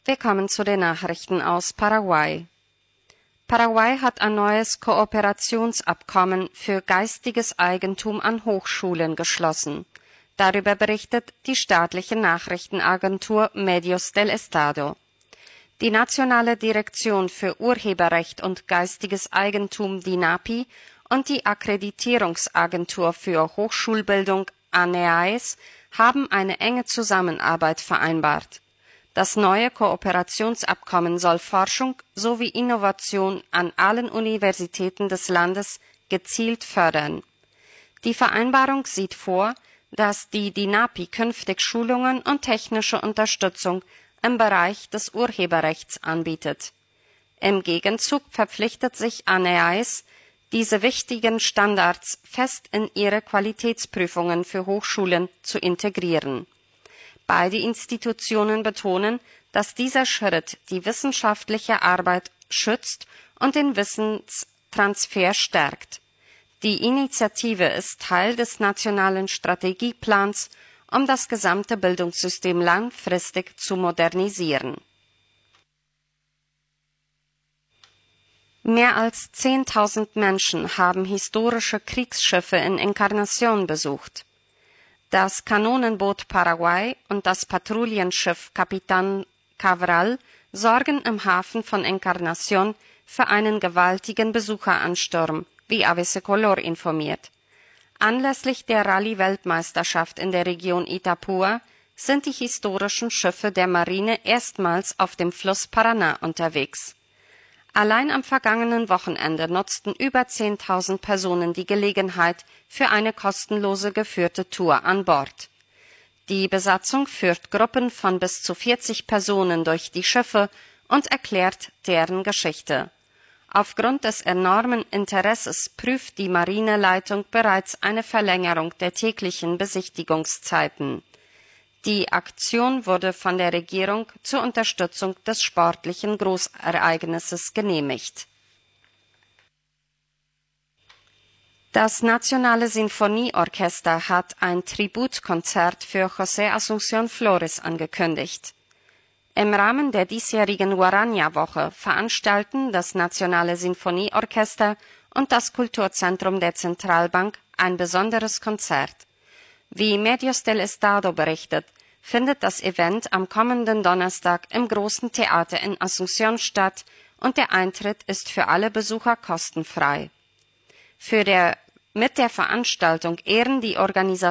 Wir kommen zu den Nachrichten aus Paraguay. Paraguay hat ein neues Kooperationsabkommen für geistiges Eigentum an Hochschulen geschlossen. Darüber berichtet die staatliche Nachrichtenagentur Medios del Estado. Die Nationale Direktion für Urheberrecht und geistiges Eigentum DINAPI und die Akkreditierungsagentur für Hochschulbildung ANEAES haben eine enge Zusammenarbeit vereinbart. Das neue Kooperationsabkommen soll Forschung sowie Innovation an allen Universitäten des Landes gezielt fördern. Die Vereinbarung sieht vor, dass die DINAPI künftig Schulungen und technische Unterstützung im Bereich des Urheberrechts anbietet. Im Gegenzug verpflichtet sich ANEAES, diese wichtigen Standards fest in ihre Qualitätsprüfungen für Hochschulen zu integrieren. Beide Institutionen betonen, dass dieser Schritt die wissenschaftliche Arbeit schützt und den Wissenstransfer stärkt. Die Initiative ist Teil des nationalen Strategieplans, um das gesamte Bildungssystem langfristig zu modernisieren. Mehr als 10.000 Menschen haben historische Kriegsschiffe in Encarnación besucht. Das Kanonenboot Paraguay und das Patrouillenschiff Capitán Cabral sorgen im Hafen von Encarnación für einen gewaltigen Besucheransturm, wie ABC Color informiert. Anlässlich der Rallye-Weltmeisterschaft in der Region Itapúa sind die historischen Schiffe der Marine erstmals auf dem Fluss Paraná unterwegs. Allein am vergangenen Wochenende nutzten über 10.000 Personen die Gelegenheit für eine kostenlose geführte Tour an Bord. Die Besatzung führt Gruppen von bis zu 40 Personen durch die Schiffe und erklärt deren Geschichte. Aufgrund des enormen Interesses prüft die Marineleitung bereits eine Verlängerung der täglichen Besichtigungszeiten. Die Aktion wurde von der Regierung zur Unterstützung des sportlichen Großereignisses genehmigt. Das Nationale Sinfonieorchester hat ein Tributkonzert für José Asunción Flores angekündigt. Im Rahmen der diesjährigen Guarania-Woche veranstalten das Nationale Sinfonieorchester und das Kulturzentrum der Zentralbank ein besonderes Konzert. Wie Medios del Estado berichtet, findet das Event am kommenden Donnerstag im Großen Theater in Asunción statt und der Eintritt ist für alle Besucher kostenfrei. Mit der Veranstaltung ehren die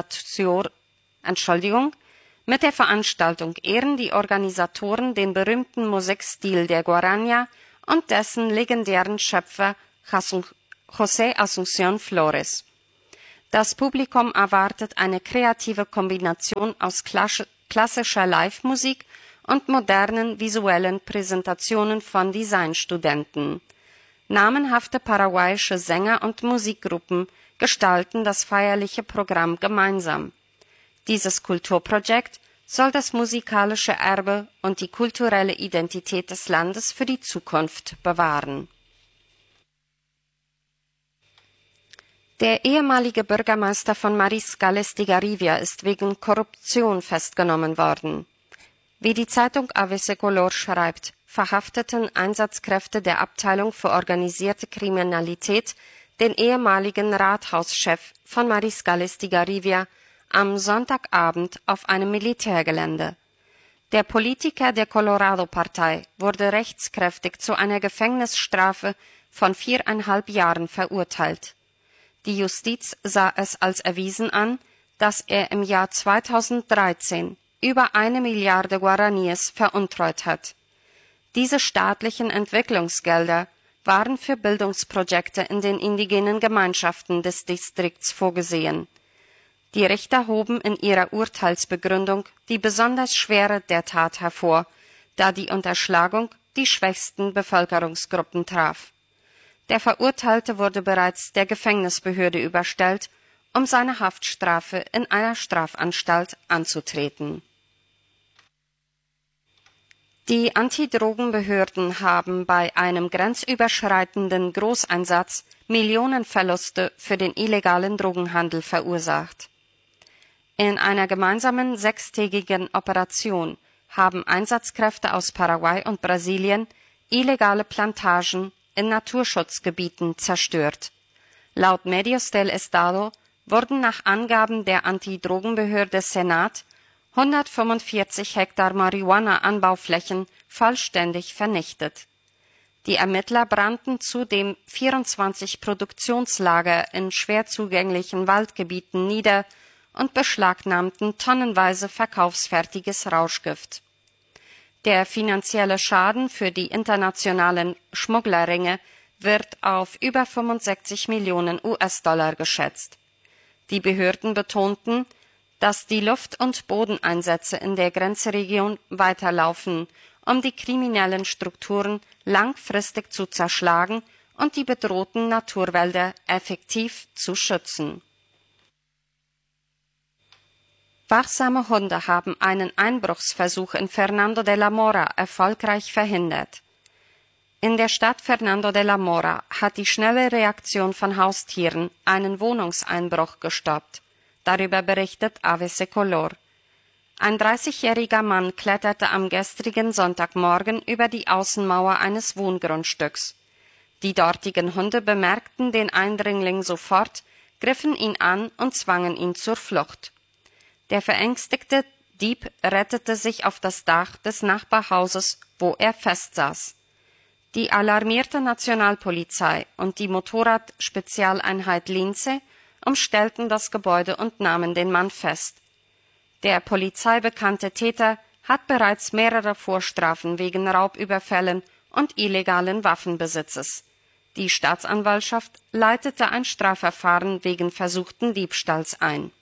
Organisatoren den berühmten Musikstil der Guarania und dessen legendären Schöpfer José Asunción Flores. Das Publikum erwartet eine kreative Kombination aus klassischer Live-Musik und modernen visuellen Präsentationen von Designstudenten. Namenhafte paraguayische Sänger und Musikgruppen gestalten das feierliche Programm gemeinsam. Dieses Kulturprojekt soll das musikalische Erbe und die kulturelle Identität des Landes für die Zukunft bewahren. Der ehemalige Bürgermeister von Mariscal Estigarribia ist wegen Korruption festgenommen worden. Wie die Zeitung ABC Color schreibt, verhafteten Einsatzkräfte der Abteilung für organisierte Kriminalität den ehemaligen Rathauschef von Mariscal Estigarribia am Sonntagabend auf einem Militärgelände. Der Politiker der Colorado-Partei wurde rechtskräftig zu einer Gefängnisstrafe von 4,5 Jahren verurteilt. Die Justiz sah es als erwiesen an, dass er im Jahr 2013 über 1 Milliarde Guaraníes veruntreut hat. Diese staatlichen Entwicklungsgelder waren für Bildungsprojekte in den indigenen Gemeinschaften des Distrikts vorgesehen. Die Richter hoben in ihrer Urteilsbegründung die besonders Schwere der Tat hervor, da die Unterschlagung die schwächsten Bevölkerungsgruppen traf. Der Verurteilte wurde bereits der Gefängnisbehörde überstellt, um seine Haftstrafe in einer Strafanstalt anzutreten. Die Antidrogenbehörden haben bei einem grenzüberschreitenden Großeinsatz Millionenverluste für den illegalen Drogenhandel verursacht. In einer gemeinsamen 6-tägigen Operation haben Einsatzkräfte aus Paraguay und Brasilien illegale Plantagen in Naturschutzgebieten zerstört. Laut Medios del Estado wurden nach Angaben der Antidrogenbehörde Senat 145 Hektar Marihuana-Anbauflächen vollständig vernichtet. Die Ermittler brannten zudem 24 Produktionslager in schwer zugänglichen Waldgebieten nieder und beschlagnahmten tonnenweise verkaufsfertiges Rauschgift. Der finanzielle Schaden für die internationalen Schmugglerringe wird auf über 65 Millionen US-Dollar geschätzt. Die Behörden betonten, dass die Luft- und Bodeneinsätze in der Grenzregion weiterlaufen, um die kriminellen Strukturen langfristig zu zerschlagen und die bedrohten Naturwälder effektiv zu schützen. Wachsame Hunde haben einen Einbruchsversuch in Fernando de la Mora erfolgreich verhindert. In der Stadt Fernando de la Mora hat die schnelle Reaktion von Haustieren einen Wohnungseinbruch gestoppt. Darüber berichtet ABC Color. Ein 30-jähriger Mann kletterte am gestrigen Sonntagmorgen über die Außenmauer eines Wohngrundstücks. Die dortigen Hunde bemerkten den Eindringling sofort, griffen ihn an und zwangen ihn zur Flucht. Der verängstigte Dieb rettete sich auf das Dach des Nachbarhauses, wo er festsaß. Die alarmierte Nationalpolizei und die Motorrad-Spezialeinheit Lince umstellten das Gebäude und nahmen den Mann fest. Der polizeibekannte Täter hat bereits mehrere Vorstrafen wegen Raubüberfällen und illegalen Waffenbesitzes. Die Staatsanwaltschaft leitete ein Strafverfahren wegen versuchten Diebstahls ein.